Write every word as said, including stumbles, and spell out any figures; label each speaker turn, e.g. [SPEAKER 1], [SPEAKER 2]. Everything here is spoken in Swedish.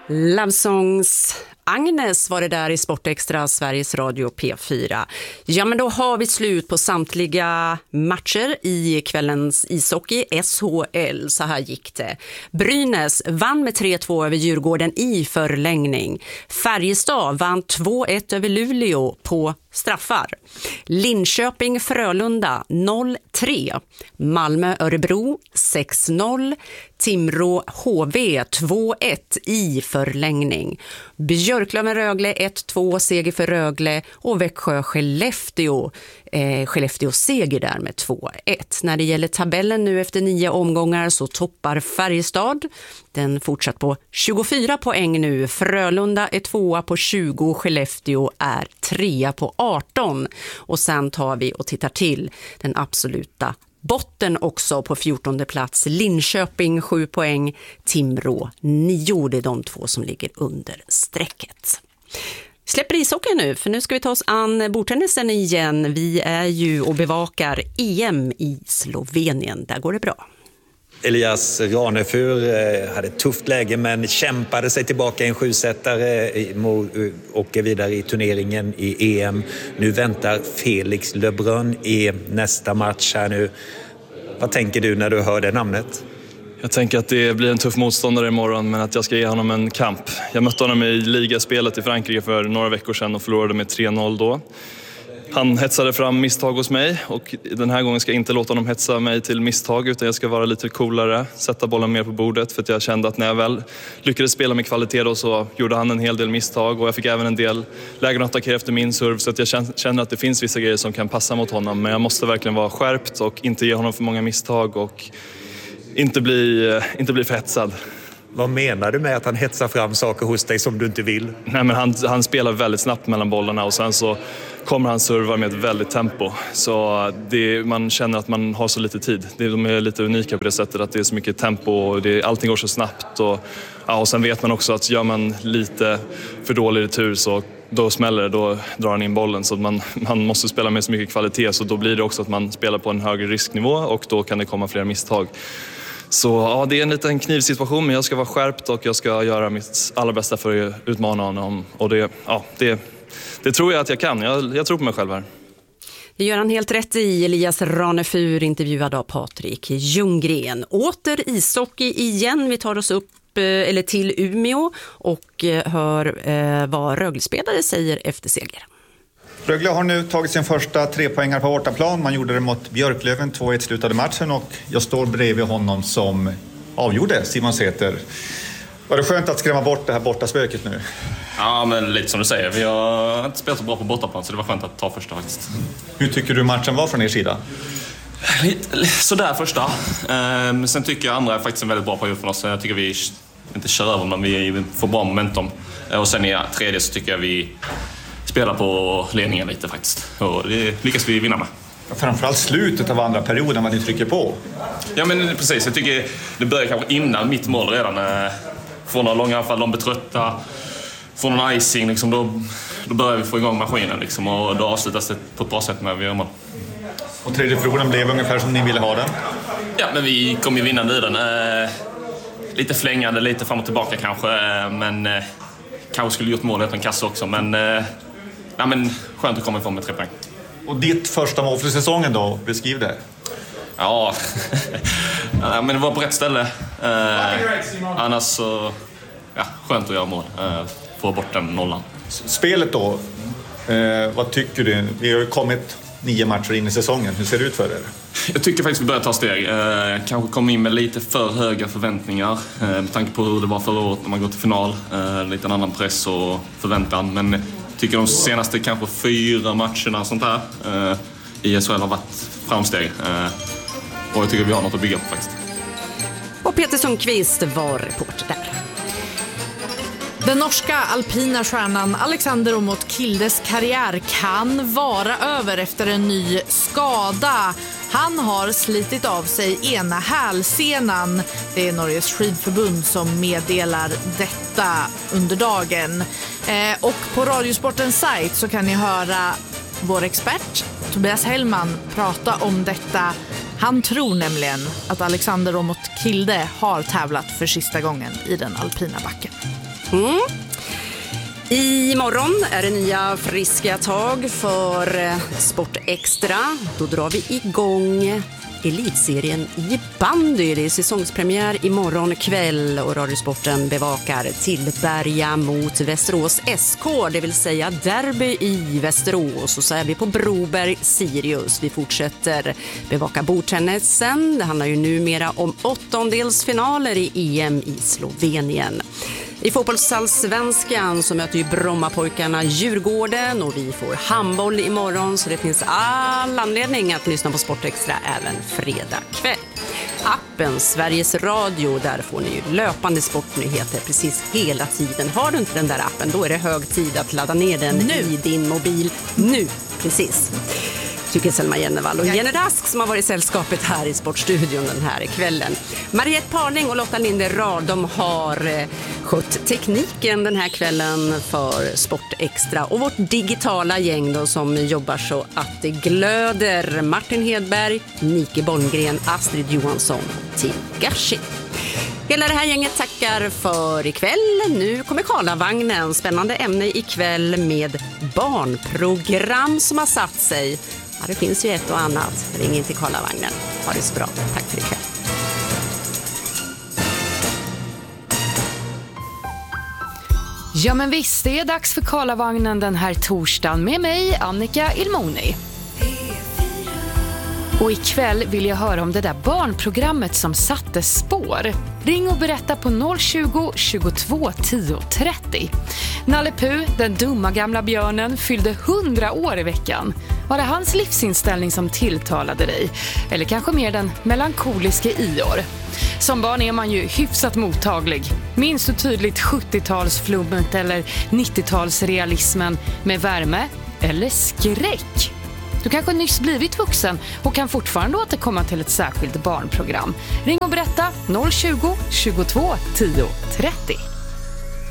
[SPEAKER 1] Love Songs. Agnes var det där i Sportextra, Sveriges Radio P fyra. Ja, men då har vi slut på samtliga matcher i kvällens ishockey S H L. Så här gick det. Brynäs vann med tre två över Djurgården i förlängning. Färjestad vann två ett över Luleå på straffar. Linköping Frölunda noll tre. Malmö Örebro sex noll. Timrå H V två ett i förlängning. Björklöven Rögle ett två seger för Rögle och Växjö Skellefteå. Eh, Skellefteå seger där med två ett. När det gäller tabellen nu efter nio omgångar så toppar Färjestad. Den fortsatt på tjugofyra poäng nu. Frölunda är tvåa på tjugo. Skellefteå är trea på arton. Och sen tar vi och tittar till den absoluta botten också på fjortonde plats. Linköping sju poäng, Timrå nio. Det är de två som ligger under strecket. Släpper ishockey nu, för nu ska vi ta oss an bordtennisen igen. Vi är ju och bevakar E M i Slovenien. Där går det bra.
[SPEAKER 2] Elias Ranefur hade ett tufft läge men kämpade sig tillbaka i en sjusättare och åker vidare i turneringen i E M. Nu väntar Felix Lebrun i nästa match här nu. Vad tänker du när du hör det namnet?
[SPEAKER 3] Jag tänker att det blir en tuff motståndare imorgon, men att jag ska ge honom en kamp. Jag mötte honom i ligaspelet i Frankrike för några veckor sedan och förlorade med tre noll då. Han hetsade fram misstag hos mig och den här gången ska jag inte låta honom hetsa mig till misstag, utan jag ska vara lite coolare, sätta bollen mer på bordet, för att jag kände att när jag väl lyckades spela med kvalitet då så gjorde han en hel del misstag och jag fick även en del lägen att attackera efter min serv, så att jag känner att det finns vissa grejer som kan passa mot honom, men jag måste verkligen vara skärpt och inte ge honom för många misstag och inte bli, inte bli för hetsad.
[SPEAKER 2] Vad menar du med att han hetsar fram saker hos dig som du inte vill?
[SPEAKER 3] Nej, men han, han spelar väldigt snabbt mellan bollarna och sen så kommer han serva med ett väldigt tempo. Så det, man känner att man har så lite tid. Det, de är lite unika på det sättet att det är så mycket tempo och det, allting går så snabbt. Och, ja, och sen vet man också att gör man lite för dålig retur så då smäller det, då drar han in bollen. Så man, man måste spela med så mycket kvalitet, så då blir det också att man spelar på en högre risknivå och då kan det komma fler misstag. Så ja, det är en liten knivsituation, men jag ska vara skärpt och jag ska göra mitt allra bästa för att utmana honom. Och det, ja, det, det tror jag att jag kan. Jag, jag tror på mig själv här.
[SPEAKER 1] Det gör han helt rätt i. Elias Ranefur intervjuad av Patrik Ljunggren. Åter ishockey igen. Vi tar oss upp eller till Umeå och hör eh, vad Rögle-spelare säger efter seger.
[SPEAKER 4] Rögle har nu tagit sin första trepoängare på bortaplan. Man gjorde det mot Björklöven, två ett slutade matchen och jag står bredvid honom som avgjorde, Simon Säter. Var det skönt att skrämma bort det här bortaspöket nu?
[SPEAKER 5] Ja, men lite som du säger. Vi har inte spelat så bra på bortaplan, så det var skönt att ta första faktiskt.
[SPEAKER 4] Hur tycker du matchen var från er sida?
[SPEAKER 5] Sådär första. Men sen tycker jag andra är faktiskt en väldigt bra period för oss. Jag tycker vi inte kör över, men vi får bra momentum. Och sen i tredje så tycker jag vi spelar på ledningen lite faktiskt. Och det lyckas vi vinna med.
[SPEAKER 4] Framförallt slutet av andra perioden vad ni trycker på.
[SPEAKER 5] Ja, men precis. Jag tycker det börjar kanske innan mitt mål redan. Från några långa anfall, de blir trötta. Från någon icing, liksom, då, då börjar vi få igång maskinen. Liksom, och då avslutas det på ett bra sätt med att vi gör mål.
[SPEAKER 4] Och tredje perioden blev ungefär som ni ville ha den?
[SPEAKER 5] Ja, men vi kom ju vinnande i den. Eh, lite flängande, lite fram och tillbaka kanske. Eh, men eh, kanske skulle gjort mål utan kasse också. Men, eh, ja, men skönt att komma ifrån med tre poäng.
[SPEAKER 4] Och ditt första mål för säsongen då? Beskriv det.
[SPEAKER 5] Ja, ja, men det var på rätt ställe. Eh, annars så, ja, skönt att göra mål. Eh, få bort den nollan.
[SPEAKER 4] Spelet då, eh, vad tycker du? Vi har ju kommit nio matcher in i säsongen. Hur ser det ut för er?
[SPEAKER 5] Jag tycker faktiskt vi börjar ta steg. Eh, kanske kom in med lite för höga förväntningar. Eh, med tanke på hur det var förra året när man går till final. Eh, lite en annan press och förväntan. Men jag tycker de senaste kanske fyra matcherna och sånt här eh, i S H L har varit framsteg. Eh, och jag tycker vi har något att bygga på faktiskt.
[SPEAKER 1] Och Peter Sundqvist var reporter där.
[SPEAKER 6] Den norska alpina stjärnan Alexander Omot Kildes karriär kan vara över efter en ny skada. Han har slitit av sig ena hälsenan. Det är Norges skidförbund som meddelar detta under dagen. Eh, och på Radiosportens sajt så kan ni höra vår expert Tobias Hellman prata om detta. Han tror nämligen att Alexander Omot Kilde har tävlat för sista gången i den alpina backen.
[SPEAKER 1] Mm. Imorgon är det nya friska tag för Sport Extra. Då drar vi igång elitserien i bandy. Det är säsongspremiär imorgon kväll och Radiosporten bevakar Tillberga mot Västerås S K, det vill säga derby i Västerås. Och så är vi på Broberg Sirius. Vi fortsätter bevaka bordtennisen. Det handlar ju numera om åttondelsfinaler i E M i Slovenien. I fotbollsallsvenskan så möter ju Brommapojkarna Djurgården och vi får handboll imorgon, så det finns all anledning att lyssna på Sport Extra även fredag kväll. Appen Sveriges Radio, där får ni ju löpande sportnyheter precis hela tiden. Har du inte den där appen, då är det hög tid att ladda ner den nu i din mobil nu, precis. Tycker Selma Jennevall och Jenny Rask som har varit i sällskapet här i Sportstudion den här kvällen. Mariette Parling och Lotta Linderad, de har skött tekniken den här kvällen för Sport Extra. Och vårt digitala gäng då som jobbar så att det glöder: Martin Hedberg, Nike Bolmgren, Astrid Johansson till Gashi. Hela det här gänget tackar för ikväll. Nu kommer Karlavagnen, spännande ämne ikväll med barnprogram som har satt sig. Ja, det finns ju ett och annat. Ring in till Karlavagnen. Ha det så bra. Tack för ikväll.
[SPEAKER 7] Ja men visst, det är dags för Karlavagnen den här torsdagen med mig, Annika Ilmoni. Och ikväll vill jag höra om det där barnprogrammet som satte spår. Ring och berätta på noll tjugo, tjugotvå, tio, trettio. Nalle Puh, den dumma gamla björnen, fyllde hundra år i veckan. Var det hans livsinställning som tilltalade dig? Eller kanske mer den melankoliske Ior? Som barn är man ju hyfsat mottaglig. Minns du tydligt sjuttiotalsflummet eller nittiotalsrealismen med värme eller skräck? Du kanske nyss blivit vuxen och kan fortfarande återkomma till ett särskilt barnprogram. Ring och berätta noll tjugo, tjugotvå, tio, trettio.